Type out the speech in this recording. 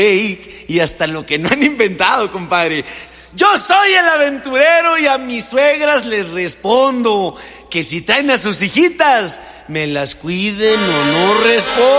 fake y hasta lo que no han inventado, compadre. Yo soy el aventurero y a mis suegras les respondo que si traen a sus hijitas, me las cuiden o no respondo.